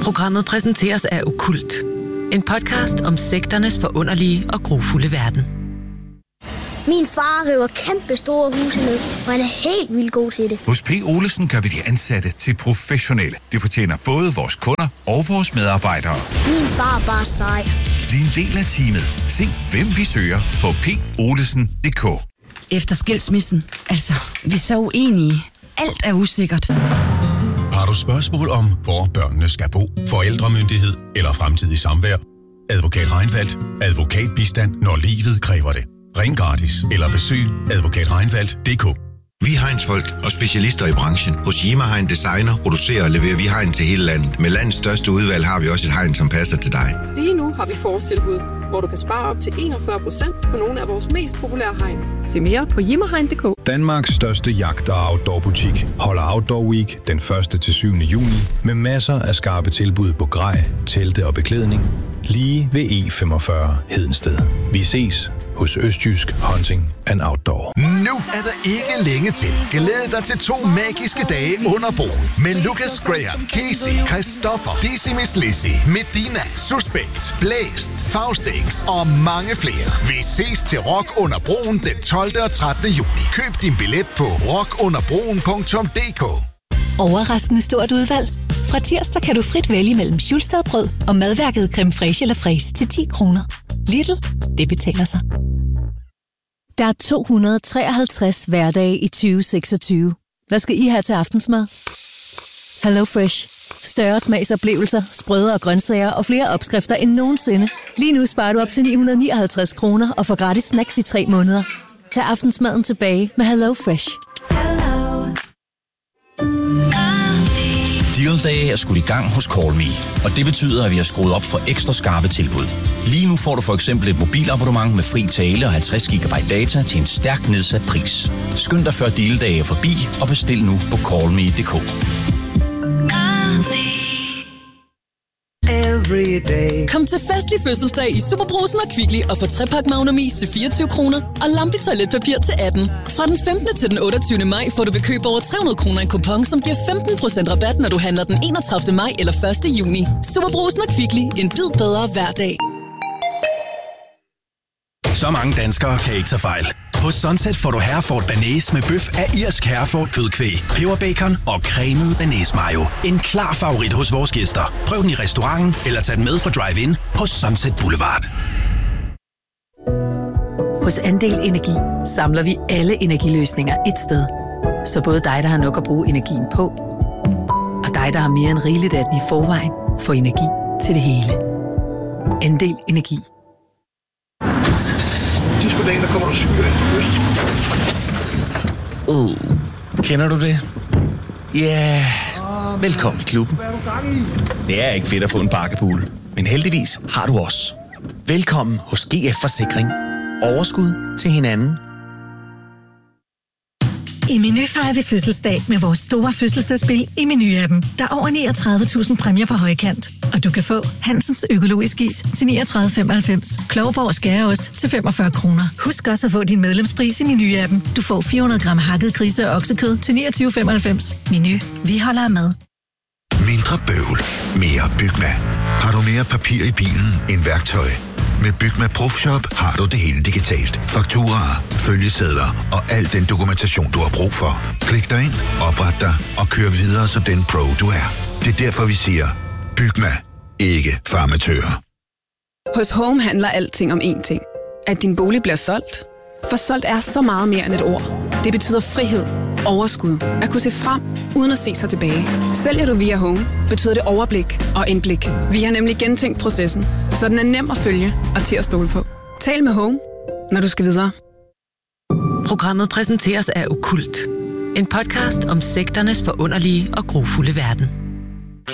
Programmet præsenteres af Okkult. En podcast om sekternes forunderlige og grufulde verden. Min far river kæmpe store huse ned, og han er helt vildt god til det. Hos P. Olesen gør vi de ansatte til professionelle. Det fortjener både vores kunder og vores medarbejdere. Min far er bare sej. Bliv en del af teamet. Se, hvem vi søger på polesen.dk. Efter skilsmissen, altså, vi er så uenige. Alt er usikkert. Har du spørgsmål om, hvor børnene skal bo, forældremyndighed eller fremtidig samvær? Advokat Reinfeldt. Advokatbistand, når livet kræver det. Ring gratis eller besøg advokatreinfeldt.dk. Vi Hegnsfolk og specialister i branchen. Hos Yima Hegn Designer producerer og leverer vi hegn til hele landet. Med landets største udvalg har vi også et hegn, som passer til dig. Lige nu har vi forårstilbud, hvor du kan spare op til 41% på nogle af vores mest populære hegn. Se mere på yimahegn.dk. Danmarks største jagt- og outdoor-butik holder Outdoor Week den 1. til 7. juni med masser af skarpe tilbud på grej, telte og beklædning lige ved E45 Hedensted. Vi ses hos Østjysk Hunting and Outdoor. Nu er der ikke længe til. Glæd dig til 2 magiske dage under broen med Lucas Graham, Casey, Christoffer, Decimus Lizzy, Medina, Suspekt, Blæst, Faustix og mange flere. Vi ses til Rock under broen den 12. og 13. juni. Køb din billet på rockunderbroen.dk. Overraskende stort udvalg. Fra tirsdag kan du frit vælge mellem Schulstadbrød og madværket creme fraiche eller fraise til 10 kroner. Lidl, det betaler sig. Der er 253 hverdage i 2026. Hvad skal I have til aftensmad? Hello Fresh. Større smagsoplevelser, sprødere grøntsager og flere opskrifter end nogensinde. Lige nu sparer du op til 959 kroner og får gratis snacks i 3 måneder. Tag aftensmaden tilbage med Hello Fresh. Deal-dage er skudt i gang hos Call Me, og det betyder, at vi har skruet op for ekstra skarpe tilbud. Lige nu får du for eksempel et mobilabonnement med fri tale og 50 GB data til en stærkt nedsat pris. Skynd dig før deal-dage er forbi og bestil nu på callme.dk. Kom til festlig fødselsdag i Superbrugsen og Kvickly og få 3-pakke Magnumis til 24 kroner og Lambi toiletpapir til 18. Fra den 15. til den 28. maj får du ved køb over 300 kroner en kupon, som giver 15% rabat, når du handler den 31. maj eller 1. juni. Superbrugsen og Kvickly. En bid bedre hver dag. Så mange danskere kan ikke tage fejl. Hos Sunset får du Herford Bearnaise med bøf af irsk Herford kødkvæg, peberbacon og cremet bearnaise mayo. En klar favorit hos vores gæster. Prøv den i restauranten eller tag den med fra Drive-In hos Sunset Boulevard. Hos Andel Energi samler vi alle energiløsninger et sted. Så både dig, der har nok at bruge energien på, og dig, der har mere end rigeligt af den i forvejen, får energi til det hele. Andel Energi. Sidste dag, der kommer du syg af. Kender du det? Ja, velkommen i klubben. Det er ikke fedt at få en bakkepool, men heldigvis har du os. Velkommen hos GF Forsikring. Overskud til hinanden. I Meny fejrer vi fødselsdag med vores store fødselsdagsspil i Meny-appen. Der er over 39.000 præmier på højkant. Og du kan få Hansens økologisk is til 39,95. Klovborg skæreost til 45 kroner. Husk også at få din medlemspris i Meny-appen. Du får 400 gram hakket grise- og oksekød til 29,95. Meny. Vi holder af mad. Mindre bøvl. Mere Bygma. Har du mere papir i bilen end værktøj? Med Bygma ProFshop har du det hele digitalt. Fakturaer, følgesedler og al den dokumentation, du har brug for. Klik dig ind, opret dig og kør videre som den pro, du er. Det er derfor, vi siger, Bygma. Ikke farmatører. Hos Home handler alting om én ting. At din bolig bliver solgt. For solgt er så meget mere end et ord. Det betyder frihed, overskud, at kunne se frem, uden at se sig tilbage. Sælger du via Home, betyder det overblik og indblik. Vi har nemlig gentænkt processen, så den er nem at følge og til at stole på. Tal med Home, når du skal videre. Programmet præsenteres af Okkult. En podcast om sekternes forunderlige og grufulde verden.